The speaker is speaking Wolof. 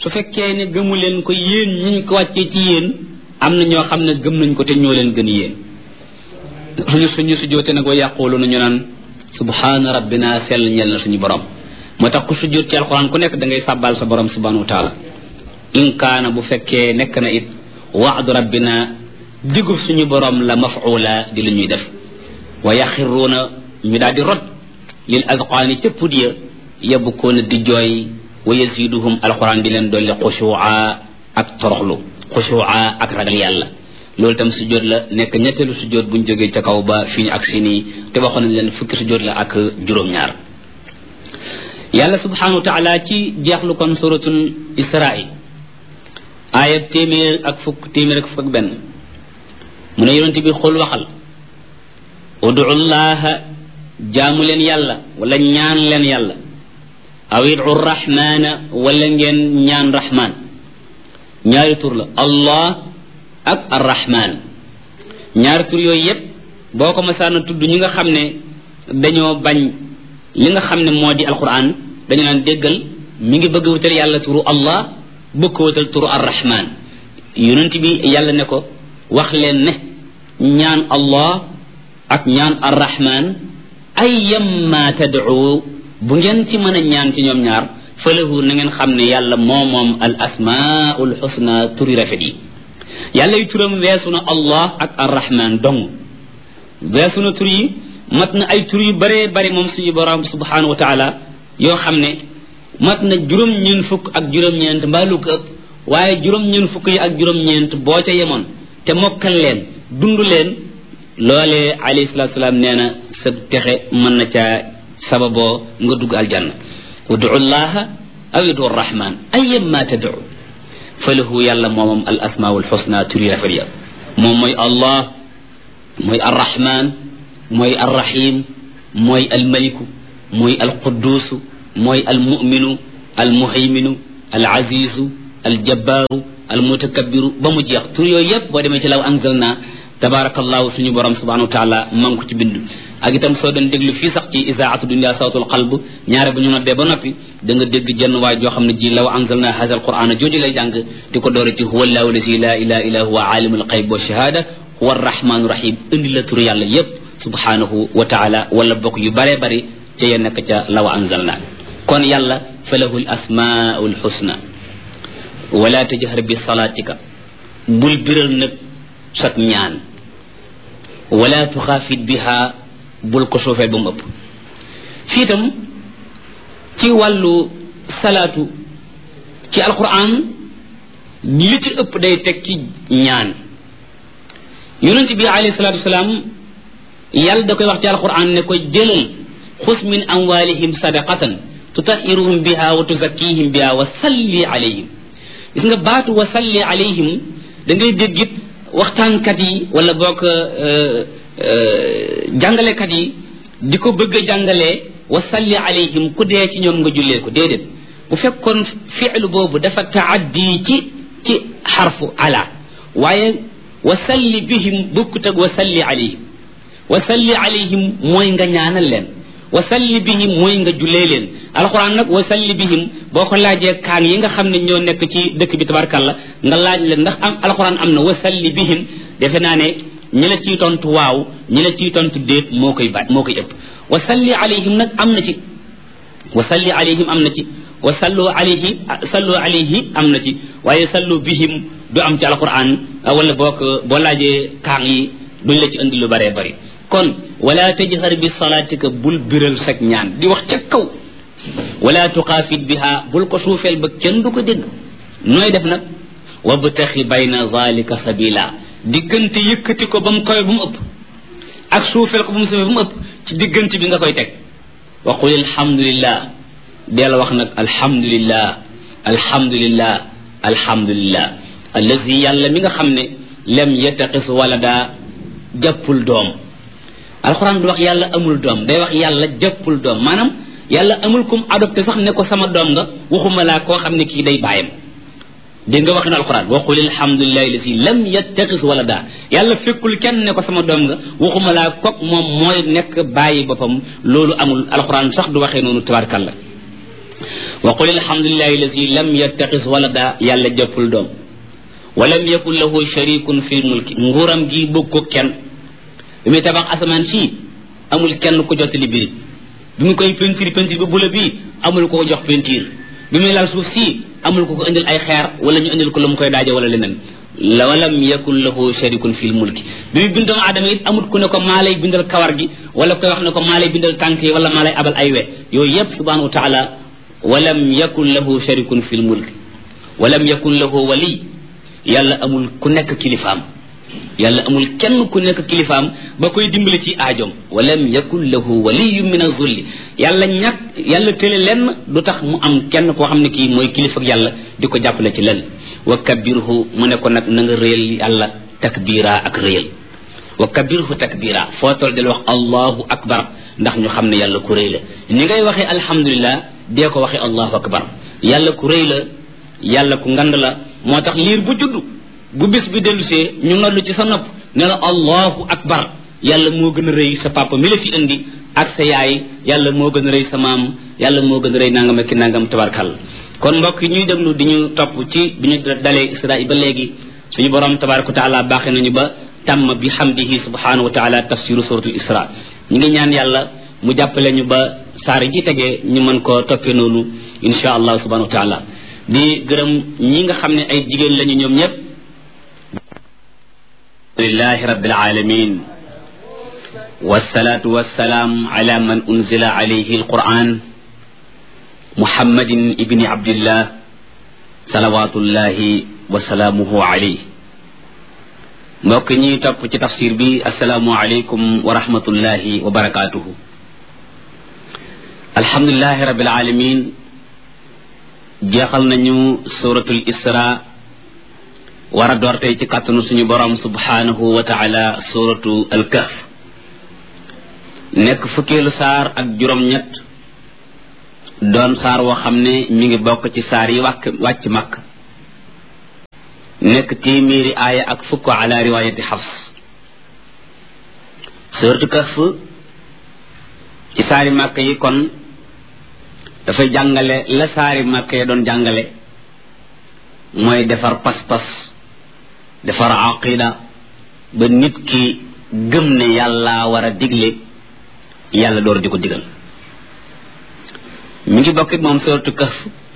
su fekkee ne gëmu leen ko yéen ñi ko wàccee ci yéen am na ñoo xam ne gëm nañ ko te ñoo leen gën yéen suñu sujjóote nag wa yaqulu ñu naan subhaana rabbina sell ñel na suñu borom moo tax ku sujjóot ci alquran ku nekk da ngay sàbbaal sa borom subhanahu wa taala in kaana bu fekkee nekk na it waadu rabbina diggu suñu borom la maf'ula di lu ñuy def wa yaxiruuna ñu daal di rot lil azqaani ca pud ya yabkoona di jooy wa yaziduhum alquran di leen dolli xushu'a ak toroxlu xushu'a ak ragal yàlla loolu tam sujjóot la nekk ñetteelu sujjóot buñ jógee ca kaw ba fii ñu ak si nii te waxoon nañ leen fukki sujjóot la ak juróom-ñaar yàlla subhanahu wa taala ci jeexlu kon suratul isra'i aaya téeméer ak fukk ak benn mu ne yonente bi xool waxal udu llaha jaamu leen yàlla wala ñaan leen yàlla aw idu rahmana wala ngeen ñaan rahman ñaari tur la allah ak arrahman ñaari tur yooyu yépp boo ko masaana tudd ñi nga xam ne dañoo bañ li nga xam ne moo di alquran dañu naan déggal mi ngi bëgg wutal yàlla turu allah bëgg ko wutal turu arrahman yonent bi yàlla ne ko wax leen ne ñaan allah ak ñaan arrahman ay yamma tad'u bu ngeen ci mën a ñaan ci ñoom ñaar falahu na ngeen xam ne yàlla moom al asmaul husna turi rafet yi yàlla yu turam weesu na allah ak arrahman dong weesu na tur yi mat na ay tur yu bëree bëri moom suñu borom subhanahu wa taala yoo xam ne mat na juróom-ñeent fukk ak juróom-ñeent mbaa lu ko ëpp waaye juróom-ñeent fukk yi ak juróom-ñeent boo ca yemoon te mokkal leen dund leen loolee alayhi salaatu salaam nee na sa texe mën na caa sababoo nga dugg aljanna udu llaha aw udu rahman ayyamma tad'u falahu yàlla moomam al asmaul husna turi rafet ya moom mooy allah mooy arrahman mooy arrahim mooy almaliku mooy alqudusu mooy almuminu almuhayminu alazizu aljabbaru almutakabbiru ba mu jeex tur yooyu yëpp boo demee ci law anzalna tabarakallahu suñu borom subhanahu wa taala man ko ci bind ak itam soo doon déglu fii sax ci isaatu dunya sawtul qalb ñaare bu ñu noddee ba noppi da nga dégg jenn waay joo xam ne ji law anzalna hadha alquran jooju lay jàng di ko doore ci huwa allahu lazi la ilaha illa huwa alimul qayb wa shahada huwa arrahmanu rahim indi la tur yàlla yépp subhanahu wa taala wala bokk yu bare bari ca ya nekk ca law anzalna kon yàlla falahu al asmaul husna wala tajhar bi salatika bul biral nag sat ñaan wala tuxaafit biha bul ko suufeel ba mu ëpp fii itam ci wàllu salaatu ci alquran li ci ëpp day teg ci ñaan yonent bi alayhi salaatu wasalaam yàlla da koy wax ci alquran ne ko jëlal xus min amwalihim sadaqatan tutahiruhum biha wa tuzakkihim biha wa salli alayhim gis nga baatu wa salli alayhim da ngay déggit waxtaankat yi wala bokk jàngalekat yi di ko bëgg a jàngalee wa salli alayhim ku dee ci ñoom nga jullee ko déedéet bu fekkoon fi'lu boobu dafa taaddi ci xarfu ala waaye wa salli bihim bukkut ak wa salli alayhim wa salli alayhim mooy nga ñaanal leen wa salli bihim mooy nga jullee leen alquran nag wa salli bihim boo ko laajee kaan yi nga xam ne ñoo nekk ci dëkk bi tabarkalla nga laaj leen ndax am alquran am na wa salli bihim defe naa ne ñi la ciy tontu waaw ñi la ciy tontu déet moo koy ëpp wa salli alayhim nag am na ci wa salli alayhim am na ci wa sallu alayhi am na ci waaye sallu bihim du am ci alquran wala boo laajee kaan yi duñ la ci indi lu baree bari kon wala tajhar bi salaatika bul biral sag ñaan di wax ca kaw wala tuxaafit biha bul ko suufeel ba kenn du ko dégg nooy def nag wabtaxi bayna zalika sabila diggante yëkkati ko ba mu koy bu mu ëpp ak suufeel ko ba mu suufee bu mu ëpp ci diggante bi nga koy teg wa qul alhamdulillah del wax nag alhamdulillah alhamdulillah alhamdulillah allazi yàlla mi nga xam ne lam yattaqis walada jàppul doom alxuraan du wax yàlla amul doom day wax yàlla jàppul doom maanaam yàlla amul kum adopté sax ne ko sama doom nga waxuma laa koo xam ne kii day bàyyam dégg nga waxin alxuraan wa qul alhamdulillahi alladi lam yattaxis walada yàlla fekkul kenn ne ko sama doom nga waxuma laa kook moom mooy nekk bàyyi boppam loolu amul alxuraan sax du waxee noonu tabarkalla wa qul alhamdulillahi alladi lam yattaxis walada yàlla jëppul doom walam yakun lahu sharikun fi mulki nguuram gi bëgg ko kenn bi muy tabax asamaan sii amul kenn ko jottali biri bi mu koy peinture bi bula bii amul ko jox peinture bi muy lal suuf sii amul ko indil ay xeer wala ñu indil ko lu mu koy daaje wala leneen walam yakun lahu sharikun fil mulki bi muy bindoom aadama it amul ku ne ko maa lay bindal kawar gi wala koy wax ne ko maa lay bindal tànk yi wala maa lay abal ay we yooyu yépp subhanahu wa taala walam yakun lahu sharikun fil mulki walam yakun lahu wali yàlla amul ku nekk kilifaam yàlla amul kenn ku nekk kilifaam ba koy dimbali ci aajoom walam yakun lahu waliyun min az-zulli yàlla tële lenn du tax mu am kenn koo xam ne kii mooy kilifa ak yàlla di ko jàppale ci lenn wa kabbirhu mu ne ko nag na nga réyal yàlla takbira ak réyal wa kabbirhu takbira foo toll del wax allahu akbar ndax ñu xam ne yàlla ku réy la ni ngay waxee alhamdulillah dee ko waxee allahu akbar yàlla ku réy la yàlla ku ngand la moo tax liir bu juddu bu bis bi dellusee ñu noddu ci sa nopp ne la allahu akbar yàlla moo gën a rëy sa papa mi la fi indi ak sa yaay yàlla moo gën a rëy sa maam yàlla moo gën a rëy nangam ak nangam tabarkal kon mbokk yi ñuy déglu di ñu topp ci bi ñu dalee isra ba léegi suñu borom tabaraka taala baaxee nañu ba tàmm bi hamdihi subhanahu wa taala tafsiru suratul isra ñu ngi ñaan yàlla mu jàppale ñu ba saar ji tegee ñu mën koo toppee noonu insha allah subhanahu wa taala di gërëm ñi nga xam ne ay jigéen lañu ñoom ñëpp lillahi rabbil alamin wassalatu wassalaam ala man unzila alayhi alquran muhammadin ibni abdillah salawatullahi wa salaamuhu alayhi mbokk ñi topp ci tafsir bi assalaamu alaykum wa rahmatullahi wa barakatuhu alhamdulillahi rabbil alamin jeexal nañu suratul isra war a door tey ci kàttanu suñu borom subhanahu wa taala suratu al-kahf nekk fukkeelu saar ak juróom-ñett doon saar woo xam ne mi ngi bokk ci saar yi wàcc makk nekk téeméeri aaya ak fukk ala riwayati xafs suratu kahf ci saari màkk yi kon dafay jàngale la saari màkk yi doon jàngale mooy defar pas-pas defar aqida ba nit ki gëm ne yàlla war a digle yàlla door di ko digal mi ngi bokkit moom suratu kahf